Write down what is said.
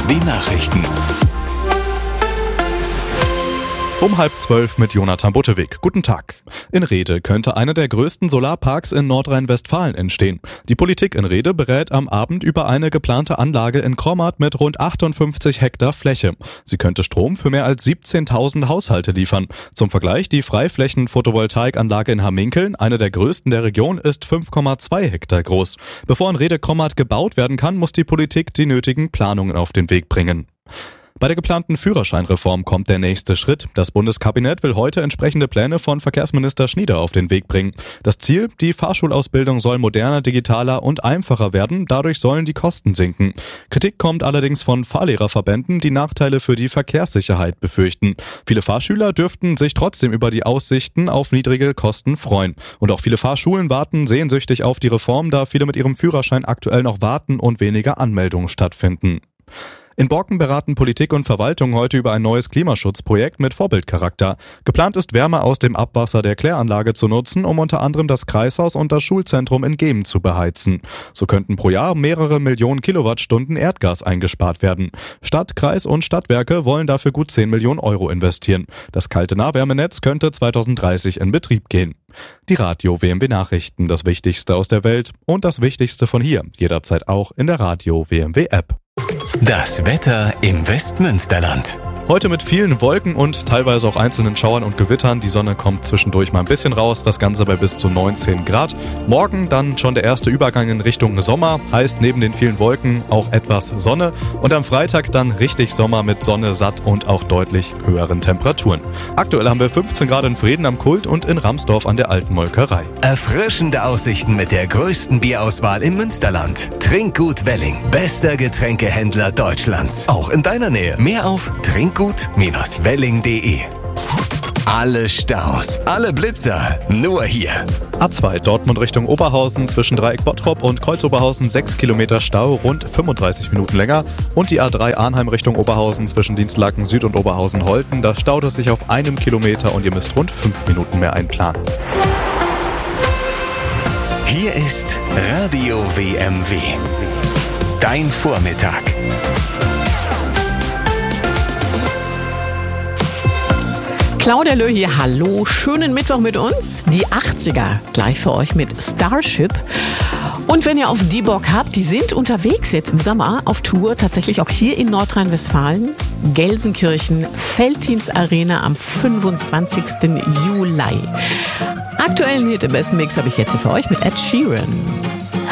BMW Nachrichten. Um 11:30 mit Jonathan Buttewig. Guten Tag. In Rhede könnte einer der größten Solarparks in Nordrhein-Westfalen entstehen. Die Politik in Rhede berät am Abend über eine geplante Anlage in Krommat mit rund 58 Hektar Fläche. Sie könnte Strom für mehr als 17.000 Haushalte liefern. Zum Vergleich, die Freiflächen-Photovoltaikanlage in Hamminkeln, eine der größten der Region, ist 5,2 Hektar groß. Bevor in Rhede-Krommat gebaut werden kann, muss die Politik die nötigen Planungen auf den Weg bringen. Bei der geplanten Führerscheinreform kommt der nächste Schritt. Das Bundeskabinett will heute entsprechende Pläne von Verkehrsminister Schnieder auf den Weg bringen. Das Ziel, die Fahrschulausbildung soll moderner, digitaler und einfacher werden. Dadurch sollen die Kosten sinken. Kritik kommt allerdings von Fahrlehrerverbänden, die Nachteile für die Verkehrssicherheit befürchten. Viele Fahrschüler dürften sich trotzdem über die Aussichten auf niedrige Kosten freuen. Und auch viele Fahrschulen warten sehnsüchtig auf die Reform, da viele mit ihrem Führerschein aktuell noch warten und weniger Anmeldungen stattfinden. In Borken beraten Politik und Verwaltung heute über ein neues Klimaschutzprojekt mit Vorbildcharakter. Geplant ist, Wärme aus dem Abwasser der Kläranlage zu nutzen, um unter anderem das Kreishaus und das Schulzentrum in Gemen zu beheizen. So könnten pro Jahr mehrere Millionen Kilowattstunden Erdgas eingespart werden. Stadt, Kreis und Stadtwerke wollen dafür gut 10 Millionen Euro investieren. Das kalte Nahwärmenetz könnte 2030 in Betrieb gehen. Die Radio WMW Nachrichten, das Wichtigste aus der Welt und das Wichtigste von hier, jederzeit auch in der Radio WMW App. Das Wetter im Westmünsterland. Heute mit vielen Wolken und teilweise auch einzelnen Schauern und Gewittern. Die Sonne kommt zwischendurch mal ein bisschen raus, das Ganze bei bis zu 19 Grad. Morgen dann schon der erste Übergang in Richtung Sommer, heißt neben den vielen Wolken auch etwas Sonne. Und am Freitag dann richtig Sommer mit Sonne, satt und auch deutlich höheren Temperaturen. Aktuell haben wir 15 Grad in Vreden am Kult und in Ramsdorf an der Alten Molkerei. Erfrischende Aussichten mit der größten Bierauswahl im Münsterland. Trinkgut Welling, bester Getränkehändler Deutschlands. Auch in deiner Nähe. Mehr auf trinkgut-welling.de. Alle Staus, alle Blitzer, nur hier. A2 Dortmund Richtung Oberhausen zwischen Dreieck Bottrop und Kreuz Oberhausen 6 Kilometer Stau, rund 35 Minuten länger. Und die A3 Arnheim Richtung Oberhausen zwischen Dienstlaken Süd und Oberhausen-Holten. Da staut es sich auf 1 Kilometer und ihr müsst rund 5 Minuten mehr einplanen. Hier ist Radio WMW. Dein Vormittag. Claudia Löh hier, hallo, schönen Mittwoch mit uns. Die 80er gleich für euch mit Starship. Und wenn ihr auf die Bock habt, die sind unterwegs jetzt im Sommer auf Tour, tatsächlich auch hier in Nordrhein-Westfalen. Gelsenkirchen, Veltins Arena am 25. Juli. Aktuellen Hit im besten Mix habe ich jetzt hier für euch mit Ed Sheeran.